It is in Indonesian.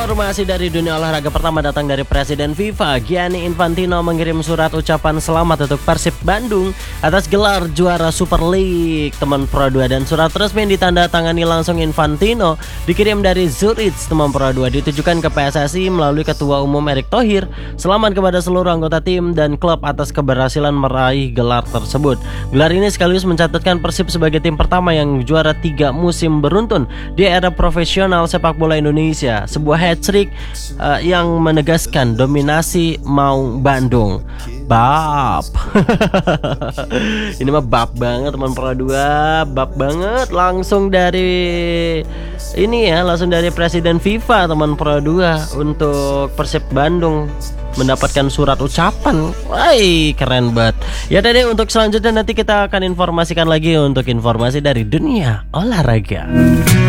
Informasi dari dunia olahraga pertama datang dari Presiden FIFA Gianni Infantino mengirim surat ucapan selamat untuk Persib Bandung atas gelar juara Super League teman Pro 2, dan surat resmi yang ditandatangani langsung Infantino dikirim dari Zurich teman Pro 2 ditujukan ke PSSI melalui Ketua Umum Erick Thohir. Selamat kepada seluruh anggota tim dan klub atas keberhasilan meraih gelar tersebut. Gelar ini sekaligus mencatatkan Persib sebagai tim pertama yang juara 3 musim beruntun di era profesional sepak bola Indonesia. Sebuah hat-trick yang menegaskan dominasi Maung Bandung. Bab. Ini mah bab banget teman Pro 2, bab banget langsung dari ini ya, langsung dari Presiden FIFA teman Pro 2 untuk Persib Bandung mendapatkan surat ucapan. Wah, keren banget. Ya deh, untuk selanjutnya nanti kita akan informasikan lagi untuk informasi dari dunia olahraga.